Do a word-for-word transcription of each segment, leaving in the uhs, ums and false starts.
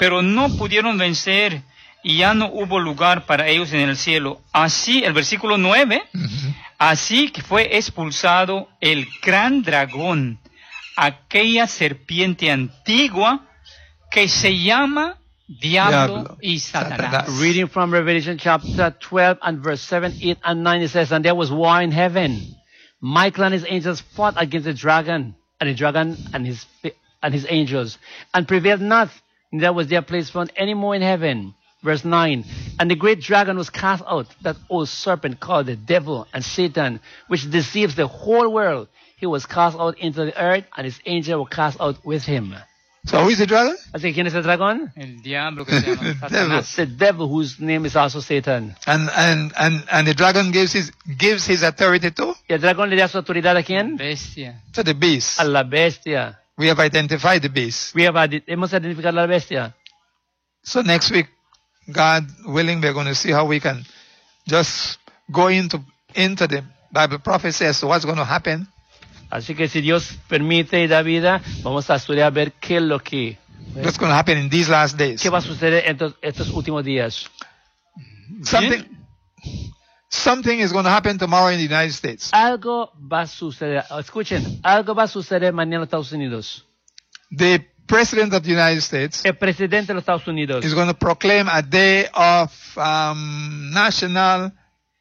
pero no pudieron vencer y ya no hubo lugar para ellos en el cielo. Así, el versículo nueve, uh-huh. Así que fue expulsado el gran dragón, aquella serpiente antigua que se llama Diablo, Diablo y Satanás. Satanás. Reading from Revelation chapter twelve and verse seven, eight and nine, it says, and there was war in heaven. Michael and his angels fought against the dragon, and the dragon and his and his angels, and prevailed not. Neither was their place found any more in heaven. Verse nine, and the great dragon was cast out, that old serpent called the devil and Satan, which deceives the whole world. He was cast out into the earth, and his angels were cast out with him. So who is the dragon? Así que, ¿quién es el dragón? El diablo que se llama Satanás. The devil, whose name is also Satan. And and and and the dragon gives his gives his authority to? ¿Y el dragón le da su autoridad a quién? Bestia. To the beast. A la bestia. We have identified the beast. We have hemos identificado la bestia. So next week, God willing, we're going to see how we can just go into into the Bible prophecy as to what's going to happen. Así que si Dios permite y da vida, vamos a estudiar a ver qué es lo que what's going to happen in these last days. ¿Qué va a suceder en estos, estos últimos días? Something something is going to happen tomorrow in the United States. Algo va a suceder. Escuchen, algo va a suceder mañana en los Estados Unidos. The President of the United States El presidente de los Estados Unidos is going to proclaim a day of um, national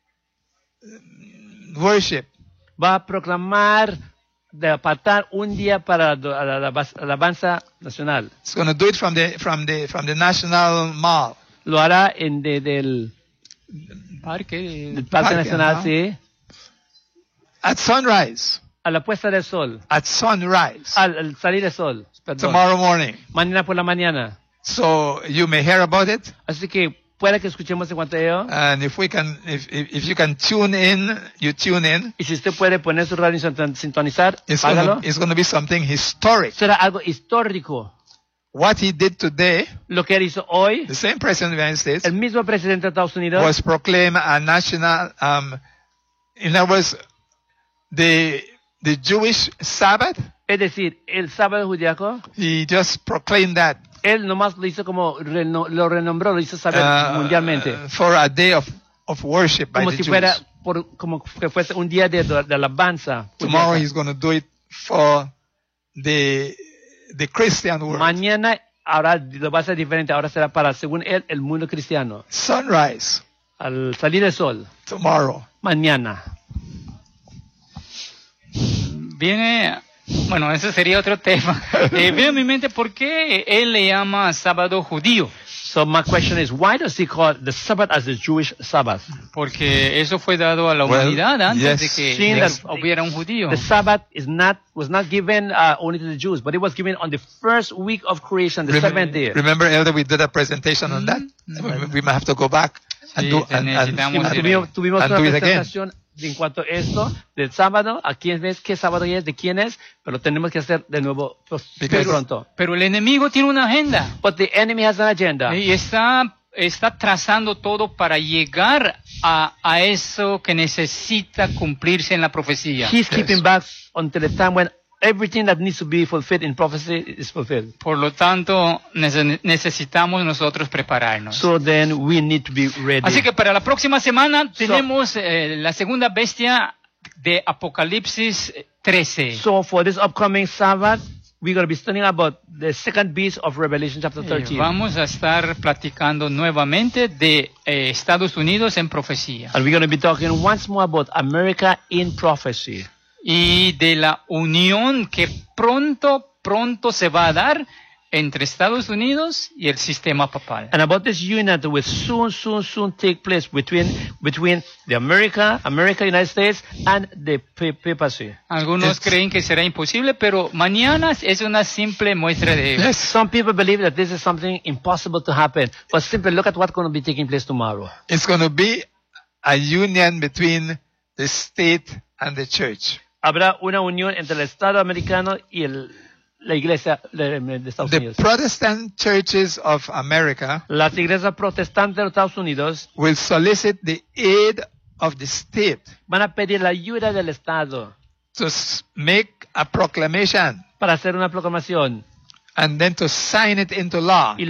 worship. Va a proclamar de apartar un día para la, la, la alabanza nacional. It's going to do it from the from the from the National Mall. Lo hará en de, del parque, del parque, parque nacional, ¿no? Sí. At sunrise. A la puesta del sol. At sunrise. Al, al salir del sol. Perdón. Tomorrow morning. Mañana por la mañana. So you may hear about it. Así que puede que escuchemos en cuanto a ello. And if we can, if, if if you can tune in, you tune in. Y si usted puede poner su radio y sintonizar, it's hágalo. Gonna, it's going to be something historic. Será algo histórico. What he did today, lo que él hizo hoy, the same president of the United States, el mismo presidente de Estados Unidos, was proclaimed a national. Um, in other words, the the Jewish Sabbath. Es decir, el sábado judíaco. He just proclaimed that. Él nomás lo hizo como reno, lo renombró, lo hizo saber uh, mundialmente. For a day of of worship by como the si Jews. fuera por, como que fuese un día de, de alabanza. Tomorrow he's going to do it for the the Christian world. Mañana ahora lo va a hacer diferente. Ahora será para, según él, el mundo cristiano. Sunrise. Al salir el sol. Tomorrow. Mañana. Viene, bueno, ese sería otro tema. Eh, viene a mi mente por qué él le llama sábado judío. So my question is, why does he call the Sabbath as the Jewish Sabbath? Porque eso fue dado a la humanidad well, yes. antes de que, Seeing de that que hubiera un judío. The Sabbath is not was not given uh, only to the Jews, but it was given on the first week of creation, the remember, seventh day. Remember, Elder, we did a presentation on that. Mm-hmm. We, we might have to go back and sí, do and, and, and, and tuvimos, tuvimos and una do it presentación again. En cuanto a esto del sábado, a quién es, qué sábado es, de quién es, pero tenemos que hacer de nuevo pues, pero, pronto. Pero el enemigo tiene una agenda. But the enemy has an agenda. Y está está trazando todo para llegar a, a eso que necesita cumplirse en la profecía. He's yes. keeping back until the time when everything that needs to be fulfilled in prophecy is fulfilled. Por lo tanto, nece necesitamos nosotros prepararnos. So then we need to be ready. Así que para la próxima semana tenemos so, eh, la segunda bestia de Apocalipsis trece. So for this upcoming Sabbath, we're going to be studying about the second beast of Revelation chapter thirteen. Eh, vamos a estar platicando nuevamente de eh, Estados Unidos en profecía. And we're going to be talking once more about America in prophecy. Y de la unión que pronto, pronto se va a dar entre Estados Unidos y el sistema papal. And about this union that will soon, soon, soon take place between between the America, America, United States, and the papacy. Algunos It's, creen que será imposible, pero mañana es una simple muestra de ello. Yes. Some people believe that this is something impossible to happen, but simply look at what's going to be taking place tomorrow. It's going to be a union between the state and the church. Habrá una unión entre el Estado americano y el la iglesia de, de Estados the Unidos. The Protestant churches of America Las iglesias protestantes de los Estados Unidos will solicit the aid of the state. Van a pedir la ayuda del Estado. To make a proclamation. Para hacer una proclamación. And then to sign it into law. Y